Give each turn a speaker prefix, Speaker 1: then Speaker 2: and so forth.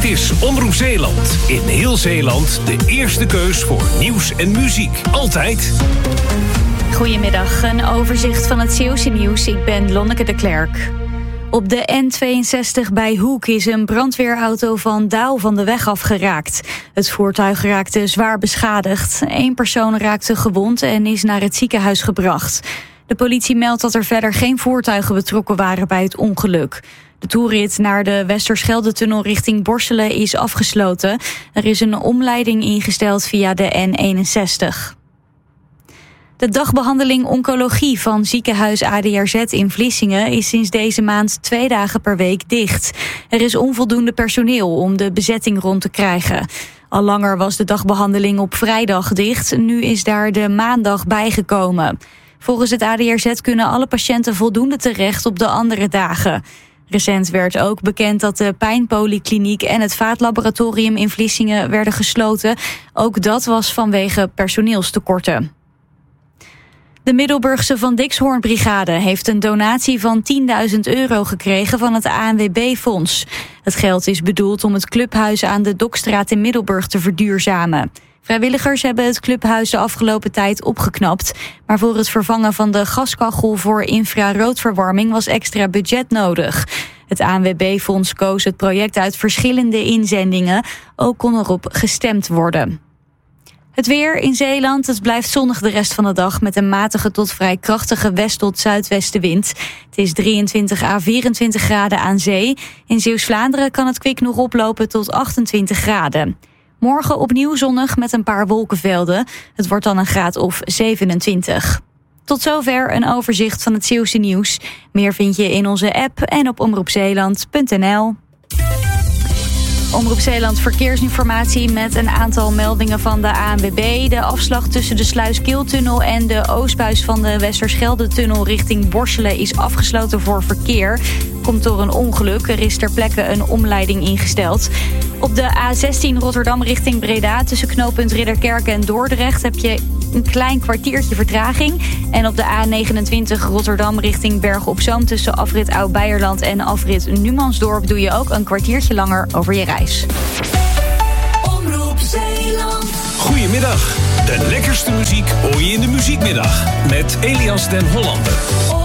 Speaker 1: is Omroep Zeeland. In heel Zeeland de eerste keus voor nieuws en muziek. Altijd.
Speaker 2: Goedemiddag, een overzicht van het Zeeuwse nieuws. Ik ben Lonneke de Klerk. Op de N62 bij Hoek is een brandweerauto van Douw van de weg afgeraakt. Het voertuig raakte zwaar beschadigd. 1 persoon raakte gewond en is naar het ziekenhuis gebracht. De politie meldt dat er verder geen voertuigen betrokken waren bij het ongeluk. De toerit naar de Westerschelde-tunnel richting Borselen is afgesloten. Er is een omleiding ingesteld via de N61. De dagbehandeling oncologie van ziekenhuis ADRZ in Vlissingen is sinds deze maand 2 dagen per week dicht. Er is onvoldoende personeel om de bezetting rond te krijgen. Al langer was de dagbehandeling op vrijdag dicht. Nu is daar de maandag bijgekomen. Volgens het ADRZ kunnen alle patiënten voldoende terecht op de andere dagen. Recent werd ook bekend dat de pijnpolykliniek en het vaatlaboratorium in Vlissingen werden gesloten. Ook dat was vanwege personeelstekorten. De Middelburgse Van Dixhoorn-brigade heeft een donatie van €10.000 gekregen van het ANWB-fonds. Het geld is bedoeld om het clubhuis aan de Dokstraat in Middelburg te verduurzamen. Vrijwilligers hebben het clubhuis de afgelopen tijd opgeknapt. Maar voor het vervangen van de gaskachel voor infraroodverwarming was extra budget nodig. Het ANWB-fonds koos het project uit verschillende inzendingen. Ook kon erop gestemd worden. Het weer in Zeeland. Het blijft zonnig de rest van de dag met een matige tot vrij krachtige west- tot zuidwestenwind. Het is 23 à 24 graden aan zee. In Zeeuws-Vlaanderen kan het kwik nog oplopen tot 28 graden. Morgen opnieuw zonnig met een paar wolkenvelden. Het wordt dan een graad of 27. Tot zover een overzicht van het Zeeuwse nieuws. Meer vind je in onze app en op omroepzeeland.nl. Omroep Zeeland verkeersinformatie met een aantal meldingen van de ANWB. De afslag tussen de Sluiskiltunnel en de oostbuis van de Westerschelde-tunnel richting Borselen is afgesloten voor verkeer. Komt door een ongeluk. Er is ter plekke een omleiding ingesteld. Op de A16 Rotterdam richting Breda tussen knooppunt Ridderkerk en Dordrecht heb je een klein kwartiertje vertraging. En op de A29 Rotterdam richting Bergen op Zoom tussen afrit Oud-Beierland en afrit Numansdorp doe je ook een kwartiertje langer over je reis.
Speaker 3: Omroep Zeeland.
Speaker 1: Goedemiddag. De lekkerste muziek hoor je in de muziekmiddag met Elias den Hollander.